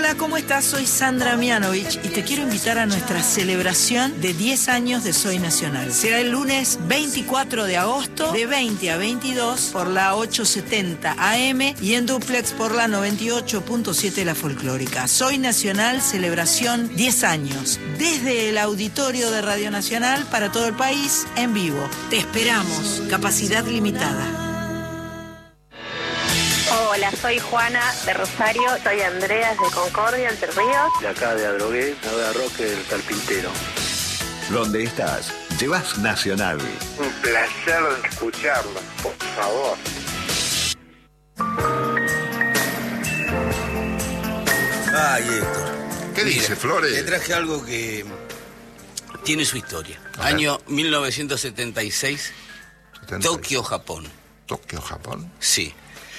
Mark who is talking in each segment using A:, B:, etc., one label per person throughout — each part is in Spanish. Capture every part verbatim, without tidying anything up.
A: Hola, ¿cómo estás? Soy Sandra Mianovich y te quiero invitar a nuestra celebración de diez años de Soy Nacional. Será el lunes veinticuatro de agosto de veinte a veintidós por la ochocientos setenta A M y en duplex por la noventa y ocho punto siete La Folclórica. Soy Nacional, celebración diez años. Desde el auditorio de Radio Nacional para todo el país, en vivo. Te esperamos. Capacidad limitada.
B: Hola, soy Juana de Rosario, soy Andrea de Concordia, Entre Ríos.
C: De acá de Adrogué, de Roque del Carpintero.
D: ¿Dónde estás? Llevas Nacional.
E: Un placer escucharlo, por favor.
F: Ay, Héctor.
G: ¿Qué
F: Mira,
G: dice, Flores?
F: Te traje algo que tiene su historia. Año mil novecientos setenta y seis, setenta. Tokio, Japón.
G: ¿Tokio, Japón?
F: Sí.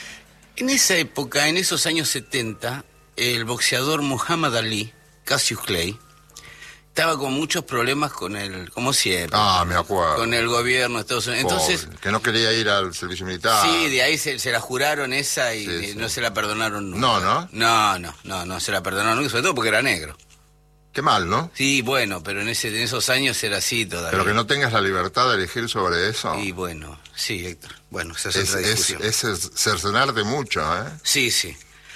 F: En esa época, en esos años setenta, el boxeador Muhammad Ali, Cassius Clay, estaba con muchos problemas con el, como siempre.
G: Ah, me acuerdo.
F: Con el gobierno de Estados Unidos. Entonces,
G: Pobre, que no quería ir al servicio militar.
F: Sí, de ahí se, se la juraron esa y
G: sí, sí.
F: no se la perdonaron nunca.
G: No, ¿no?
F: No, no, no, no se la perdonaron nunca, sobre todo porque era negro.
G: Qué mal, ¿no?
F: Sí, bueno, pero en ese en esos años era así todavía.
G: Pero que no tengas la libertad de elegir sobre eso.
F: Y bueno, sí, Héctor. Bueno, esa es,
G: es
F: otra discusión.
G: Es, es cercenarte mucho, ¿eh?
F: Sí, sí.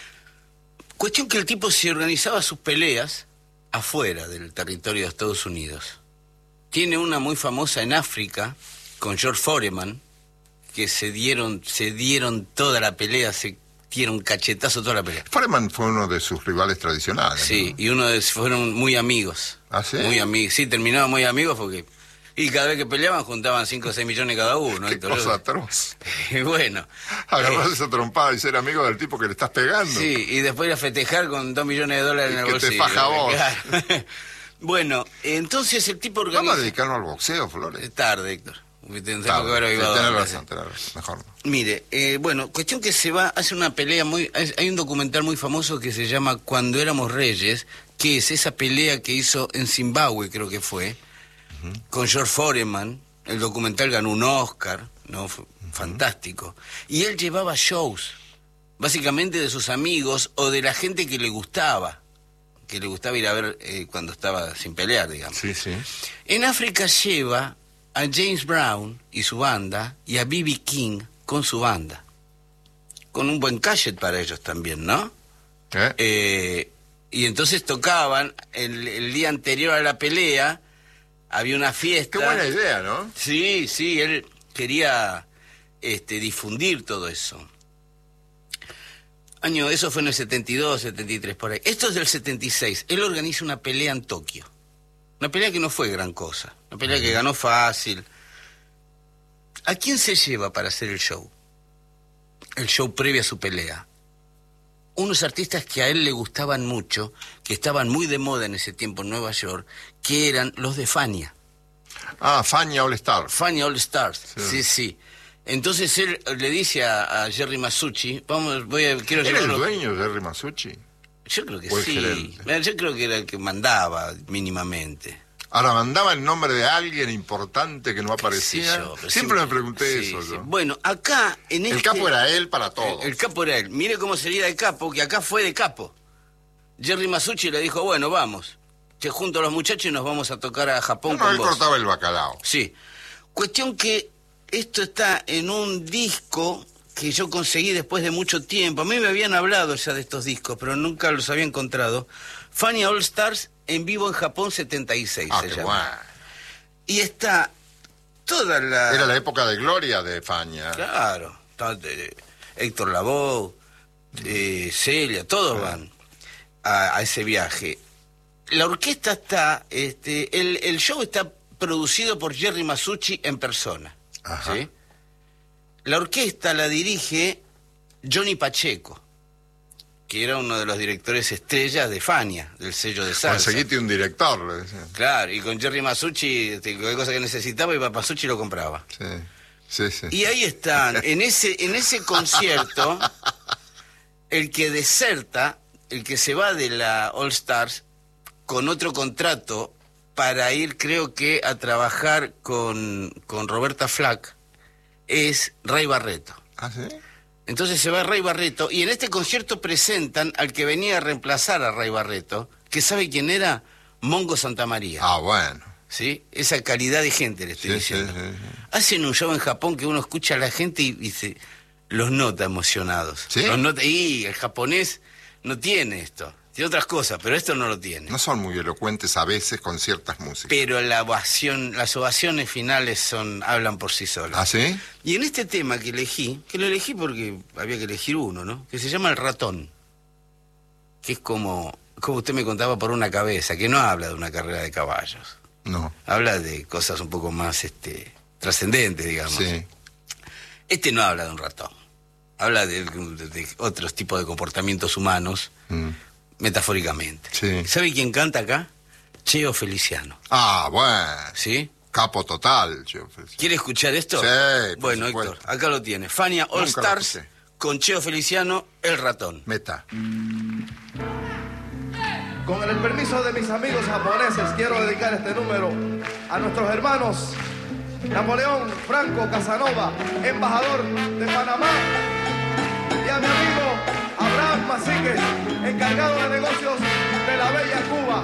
F: Cuestión que el tipo se organizaba sus peleas afuera del territorio de Estados Unidos. Tiene una muy famosa en África con George Foreman, que se dieron, se dieron toda la pelea, se dieron cachetazo toda la pelea.
G: Foreman fue uno de sus rivales tradicionales.
F: Sí,
G: ¿no?
F: y uno de fueron muy amigos.
G: ¿Ah, sí?
F: Muy amigos. Sí, terminaban muy amigos porque... Y cada vez que peleaban juntaban cinco o seis millones cada uno.
G: Qué
F: Héctor.
G: cosa atroz.
F: Y bueno.
G: Agarrarse
F: eh,
G: esa trompada y ser amigo del tipo que le estás pegando.
F: Sí, y después ir a festejar con dos millones de dólares
G: y
F: en el
G: que
F: bolsillo.
G: te faja vos.
F: Claro. Bueno, entonces el tipo organiza...
G: Vamos a dedicarnos al boxeo, Flores.
F: Es tarde, Héctor. Tenemos
G: Tarde.
F: que ver
G: Sí,
F: avivado.
G: tenés razón, tenés razón. Mejor no.
F: Mire, eh, bueno, cuestión que se va, hace una pelea muy... Hay un documental muy famoso que se llama Cuando éramos reyes, que es esa pelea que hizo en Zimbabue, creo que fue, uh-huh. con George Foreman. El documental ganó un Oscar, ¿no? Fue uh-huh. fantástico. Y él llevaba shows, básicamente de sus amigos o de la gente que le gustaba, que le gustaba ir a ver eh, cuando estaba sin pelear, digamos.
G: Sí, sí.
F: En África lleva a James Brown y su banda y a B B King con su banda. Con un buen cachet para ellos también, ¿no?
G: ¿Eh?
F: Eh, y entonces tocaban el, el día anterior a la pelea, había una fiesta.
G: Qué buena idea, ¿no?
F: Sí, sí, él quería este, difundir todo eso. Año, eso fue en el setenta y dos, setenta y tres, por ahí. Esto es del setenta y seis. Él organiza una pelea en Tokio. Una pelea que no fue gran cosa. Una pelea que ganó fácil. ¿A quién se lleva para hacer el show? El show previo a su pelea. Unos artistas que a él le gustaban mucho, que estaban muy de moda en ese tiempo en Nueva York, que eran los de Fania.
G: Ah, Fania All Stars.
F: Fania All Stars, sí, sí. sí. Entonces él le dice a, a Jerry Masucci, vamos, voy a, quiero
G: ¿Era
F: llevarlo...
G: el dueño de Jerry Masucci?
F: Yo creo que
G: ¿O el
F: sí.
G: gerente?
F: Yo creo que era el que mandaba mínimamente.
G: Ahora, ¿mandaba el nombre de alguien importante que no aparecía?
F: Yo,
G: siempre,
F: siempre
G: me pregunté
F: sí,
G: eso.
F: sí.
G: yo.
F: Bueno, acá en
G: El
F: este...
G: capo era él para todos.
F: El, el capo era él. Mire cómo sería de capo, que acá fue de capo. Jerry Masucci le dijo, bueno, vamos. Te junto a los muchachos y nos vamos a tocar a Japón
G: No, no,
F: con
G: él
F: vos.
G: cortaba el bacalao.
F: Sí. Cuestión que esto está en un disco que yo conseguí después de mucho tiempo. A mí me habían hablado ya de estos discos, pero nunca los había encontrado. Fania All Stars en vivo en Japón setenta y seis
G: Ah,
F: se
G: qué
F: llama.
G: bueno.
F: Y está toda la...
G: Era la época de gloria de Fania.
F: Claro. Está, eh, Héctor Lavoe, eh, Celia, todos
G: Ah.
F: van a, a ese viaje. La orquesta está... este el, el show está producido por Jerry Masucci en persona.
G: Ajá.
F: ¿Sí? La orquesta la dirige Johnny Pacheco, que era uno de los directores estrellas de Fania, del sello de salsa.
G: Conseguiste un director, le decían.
F: Claro, y con Jerry Masucci, este, cualquier cosa que necesitaba, iba a Masucci y lo compraba.
G: Sí, sí, sí.
F: Y ahí están, en ese, en ese concierto, el que deserta, el que se va de la All Stars con otro contrato para ir, creo que, a trabajar con, con Roberta Flack, es Ray Barreto.
G: ¿Ah, sí?
F: Entonces se va Ray Barretto y en este concierto presentan al que venía a reemplazar a Ray Barretto, que ¿sabe quién era? Mongo Santamaría.
G: Ah, bueno.
F: ¿Sí? Esa calidad de gente le estoy
G: Sí,
F: diciendo.
G: sí, sí, sí.
F: Hacen un show en Japón que uno escucha a la gente y dice, los nota emocionados.
G: ¿Sí?
F: Los nota, y el japonés no tiene esto. Tiene otras cosas, pero esto no lo tiene.
G: No son muy elocuentes a veces con ciertas músicas.
F: Pero la ovación, las ovaciones finales son hablan por sí solas.
G: ¿Ah, sí?
F: Y en este tema que elegí, que lo elegí porque había que elegir uno, ¿no? Que se llama El Ratón. Que es como, como usted me contaba, por una cabeza, que no habla de una carrera de caballos.
G: No.
F: Habla de cosas un poco más este, trascendentes, digamos.
G: Sí.
F: Este no habla de un ratón. Habla de, de- de otros tipos de comportamientos humanos,
G: Mm.
F: metafóricamente.
G: Sí.
F: ¿Sabe quién canta acá? Cheo Feliciano.
G: Ah, bueno.
F: ¿Sí?
G: Capo total, yo.
F: ¿Quiere escuchar esto?
G: Sí, por
F: Bueno,
G: supuesto.
F: Héctor, acá lo tiene. Fania All
G: Nunca lo
F: Stars
G: escuché.
F: con Cheo Feliciano, El Ratón.
G: Meta.
H: Con el permiso de mis amigos japoneses, quiero dedicar este número a nuestros hermanos Napoleón Franco Casanova, embajador de Panamá, y a mi amigo